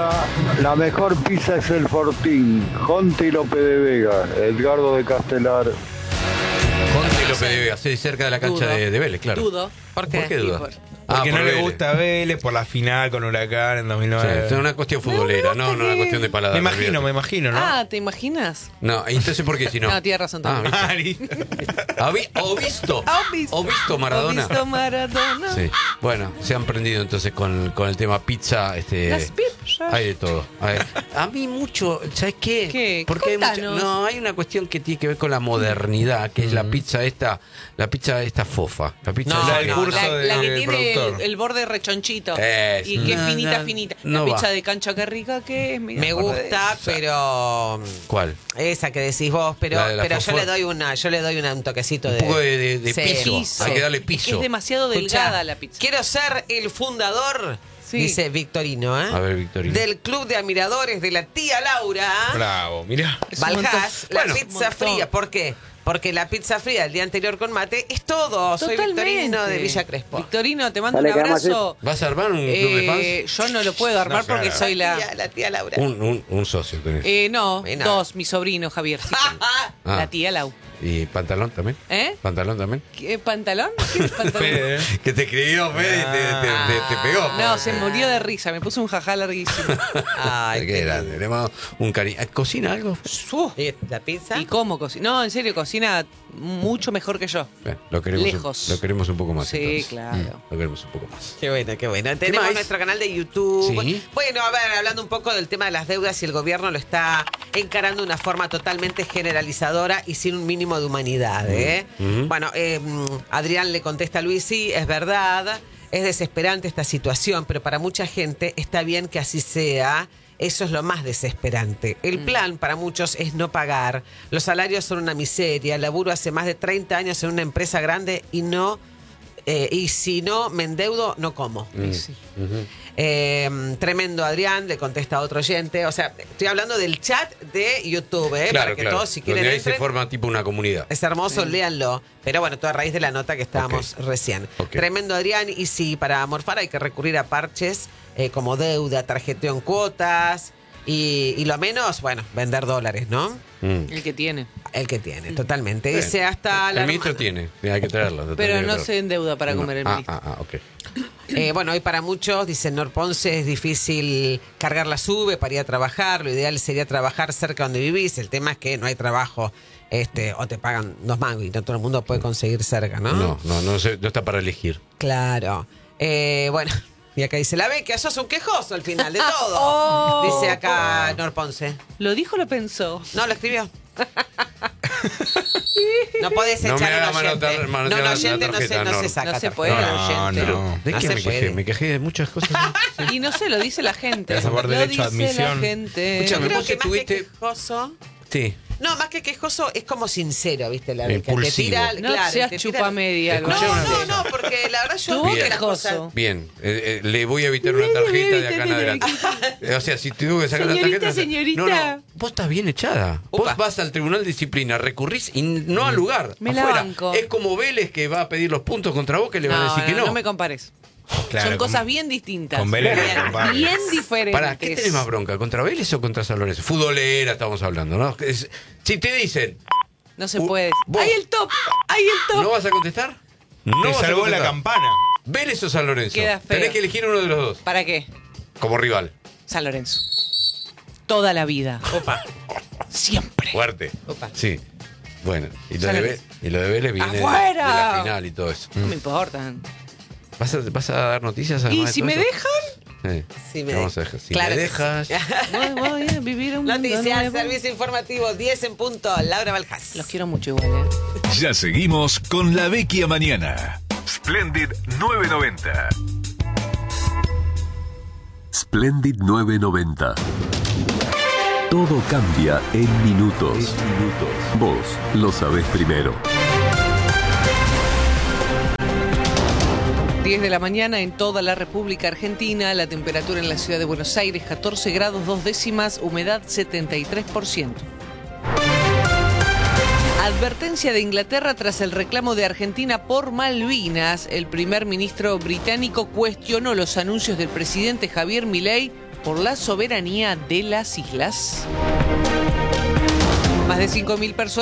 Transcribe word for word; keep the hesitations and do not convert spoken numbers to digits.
día, la mejor pizza es el Fortín. Jonte y López de Vega, Edgardo de Castelar. Jonte y López de Vega, sí, cerca de la cancha de, de Vélez, claro. Dudo. ¿Por qué? ¿Por qué duda? Porque Ah, no por le Vélez. gusta Vélez por la final con Huracán en dos mil Sí, nueve. es una cuestión futbolera, no, no una cuestión de paladar. Me imagino, olvídate. me imagino, ¿no? Ah, ¿te imaginas? No, entonces ¿por qué si no? No, tienes razón Ah, también. ¿viste? Ah, listo. ¿Ha vi- ¿O visto? ¿Ha visto? ¿O visto Maradona? ¿Ha visto Maradona? Sí. Bueno, se han prendido entonces con, con el tema pizza. Este, Las pizzas. Hay de todo. A, ver, a mí mucho, ¿sabes qué? ¿Qué? Porque hay mucha- Contanos. no, hay una cuestión que tiene que ver con la modernidad, que es la pizza esta, la pizza esta fofa. La pizza No, esa la que- del curso la, de- la que del tiene productor. el, el borde rechonchito. Eso. Y que No, finita, no, finita. no la va. pizza de cancha, qué rica que es. Mira, Me acordé de gusta, eso. pero ¿Cuál? esa que decís vos, pero La de la pero yo fosfor. le doy una, yo le doy una- un toquecito de Un poco de, de- de Sí. piso. Piso. Hay que darle Es que piso. es demasiado Escuchá, delgada la pizza. Quiero ser el fundador, Sí. dice Victorino, ¿eh? A ver, Victorino. Del club de admiradores de la tía Laura. Bravo, mirá. Es un Baljás, montón. la Bueno, pizza un montón. fría. ¿Por qué? Porque la pizza fría el día anterior con mate es todo. Soy Totalmente. Victorino de Villa Crespo. Victorino, te mando Dale, un que vamos a abrazo. ¿Vas a armar un club de Eh, yo no lo puedo armar No, porque claro. soy la la. tía, la tía Laura. fans? Un, un, un socio tenés. Eh, no, Bueno. dos, mi sobrino Javier. sí. Ah. La tía Lau. ¿Y pantalón también? ¿Eh? ¿Pantalón también? ¿Qué, ¿Pantalón? ¿Qué es pantalón? Fede, ¿eh? Que te escribió, Fede, y te, te, te- te pegó. No, se murió de risa, me puso un jajá larguísimo. Ay, Qué qué grande, tenemos un cariño. ¿Cocina algo? ¿Y la pizza? ¿Y cómo cocina? No, en serio, cocina mucho mejor que yo. Bien, lo queremos, Lejos. Un, lo queremos un poco más. Sí, entonces. claro. Mm, lo queremos un poco más. Qué bueno, qué bueno. Tenemos más? nuestro canal de YouTube. Sí. Bueno, a ver, hablando un poco del tema de las deudas, y el gobierno lo está encarando de una forma totalmente generalizadora y sin un mínimo de humanidad. ¿eh? Mm. Bueno, eh, Adrián le contesta a Luis, sí, es verdad, es desesperante esta situación, pero para mucha gente está bien que así sea. Eso es lo más desesperante. El plan para muchos es no pagar. Los salarios son una miseria. Laburo hace más de treinta años en una empresa grande y no... eh, y si no me endeudo, no como. Mm. Sí. Eh, tremendo Adrián, le contesta a otro oyente. O sea, estoy hablando del chat de YouTube, ¿eh? Claro, para que claro. todos, si quieren, Donde ahí se entren. forma tipo una comunidad. Es hermoso, léanlo. Pero bueno, todo a raíz de la nota que estábamos Ok. recién. Ok. Tremendo Adrián. Y si para morfar hay que recurrir a parches eh, como deuda, tarjeteo en cuotas. Y, y lo menos, bueno, vender dólares, ¿no? Mm. El que tiene. El que tiene, totalmente. Bien. Dice hasta la... El ministro tiene, hay que traerlo. lo Pero tendría que no traer. se endeuda para No. comer el ah, ministro. ah, ah, ok. Eh, bueno, hoy para muchos, dice Nor Ponce, es difícil cargar la sube para ir a trabajar. Lo ideal sería trabajar cerca donde vivís. El tema es que no hay trabajo, este, o te pagan dos mangos y no todo el mundo puede conseguir cerca, ¿no? No, no, no, se- no está para elegir. Claro. Eh, bueno, y acá dice, la Beca, sos un quejoso al final de todo. Oh. Dice acá Nor Ponce. ¿Lo dijo o lo pensó? No, lo escribió. No podés No me echar haga un oyente. manotar- manotear No, un la oyente no se, tarjeta, no Nor. se saca. No se tarjeta. puede, No, oyente. no. ¿De No qué se me puede. quejé? Me quejé de muchas cosas. Y no sé, lo dice la gente. Gracias por lo derecho a dice admisión. la gente. Escúchame, Creo vos que más estuviste- que quejoso... Sí. No, más que quejoso, es como sincero, ¿viste? La Beca. Te Impulsivo. tira, No claro, seas te tira- chupamedia, No, Escuchá una no, cosa. no, porque la verdad yo Tú vi que las quejoso. cosas... Bien, eh, eh, le voy a evitar una tarjeta de acá en adelante. O sea, si tengo que sacar Señorita, la tarjeta... señorita. No, no, vos estás bien echada. Upa. Vos vas al tribunal de disciplina, recurrís y no al lugar. Me la afuera. banco. Es como Vélez que va a pedir los puntos contra vos que le van a No, decir no, que no. no me compares. Claro, Son con- cosas bien distintas. con Vélez no bien, compares. bien diferentes. ¿Para qué tenés más bronca? ¿Contra Vélez o contra San Lorenzo? Futbolera estamos hablando, ¿no? Es- si te dicen, No se Uh, puede. vos- ¡Ahí el top! ¡Ahí el top! ¿no vas a contestar? No Te vas a salvó la contestar. campana. ¿Vélez o San Lorenzo? Queda feo. Tenés que elegir uno de los dos ¿Para qué? como rival. San Lorenzo. Toda la vida. Opa, Siempre. Fuerte. opa. Sí. Bueno, y lo, San de, Ve- Lorenzo. y lo de Vélez viene de, de ¡Afuera! la final y todo eso. No me importan. ¿Vas a, vas a dar noticias ¿Y además de si todo me eso? dejan? Sí. Sí, me Te vamos a dejan. dejar. Si Claro me que dejas... sí. Voy, voy a vivir un mundo Noticias, nuevo. servicio informativo, diez en punto, Laura Baljás. Los quiero mucho igual, ¿eh? Ya seguimos con la Vecchia Mañana. Splendid novecientos noventa. Splendid novecientos noventa. Todo cambia en minutos. Vos lo sabés primero. diez de la mañana en toda la República Argentina. La temperatura en la ciudad de Buenos Aires, catorce grados dos décimas, humedad setenta y tres por ciento. Advertencia de Inglaterra tras el reclamo de Argentina por Malvinas. El primer ministro británico cuestionó los anuncios del presidente Javier Milei por la soberanía de las islas. Más de cinco mil personas